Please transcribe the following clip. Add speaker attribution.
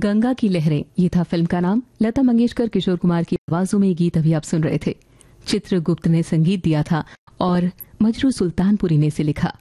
Speaker 1: गंगा की लहरें, ये था फिल्म का नाम। लता मंगेशकर, किशोर कुमार की आवाजों में ये गीत अभी आप सुन रहे थे। चित्रगुप्त ने संगीत दिया था और मजरू सुल्तानपुरी ने इसे लिखा।